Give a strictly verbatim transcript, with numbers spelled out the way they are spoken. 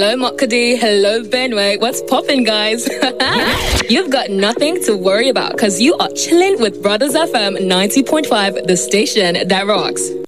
Hello, Makadi. Hello, Benway. What's poppin', guys? You've got nothing to worry about because you are chilling with Brothers F M ninety point five, the station that rocks.